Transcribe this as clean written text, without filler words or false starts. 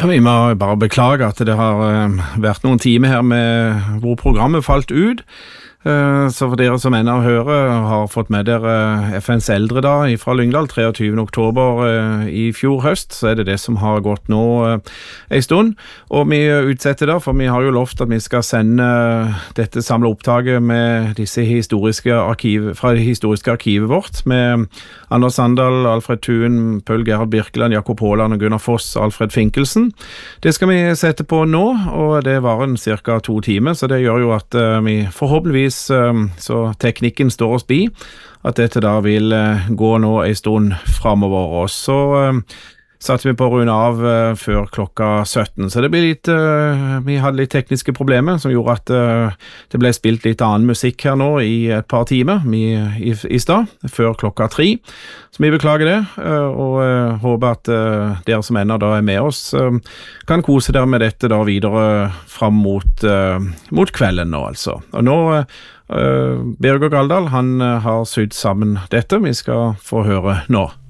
Ja, vi må bare beklage at det har vært noen timer her hvor programmet falt ut. Så for dere som ennå hører, har fått med dere FNs eldre da fra Lyngdal 23. oktober i fjor høst, så det som har gått nå en stund. Og vi utsetter da, for vi har jo lovt at vi skal sende dette samlet opptaket med disse fra det historiske arkivet vårt, med Anders Sandal, Alfred Thun, Paul Gerhard Birkeland, Jakob Haaland og Gunnar Foss, Alfred Finkelsen. Det skal vi sette på nå, og det varer cirka 2 timer, så det gjør jo at vi forhåpentligvis så teknikken står oss bi, at dette da vil gå nå en stund fremover, og så satte vi på å runde av før klokka 17, så det blir litt, vi hadde litt tekniske problemer som gjorde at det ble spilt litt annen musikk her nå i et par timer i stad, før klokka 3, så vi beklager det, og håper at dere som ennå da med oss kan kose dere med dette da videre fram mot kvelden nå altså. Og nå Birger Galdal, han har sydd sammen dette, vi skal få høre nå.